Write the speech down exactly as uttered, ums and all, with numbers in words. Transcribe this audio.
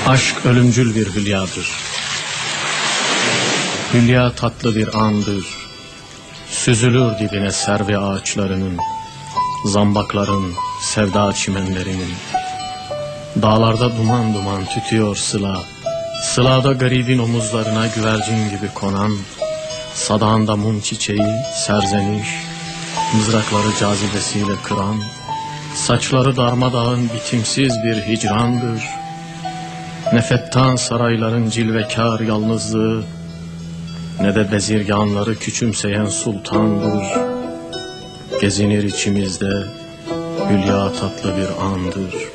Aşk ölümcül bir hülyadır. Hülya tatlı bir andır. Süzülür dibine servi ağaçlarının, zambakların, sevda çimenlerinin. Dağlarda duman duman tütüyor sıla, sılada garibin omuzlarına güvercin gibi konan, sadağında mum çiçeği, serzeniş, mızrakları cazibesiyle kıran, saçları darmadağın bitimsiz bir hicrandır. Nefettan sarayların cilvekar yalnızlığı, ne de bezirganları küçümseyen sultandır. Gezinir içimizde hülya tatlı bir andır.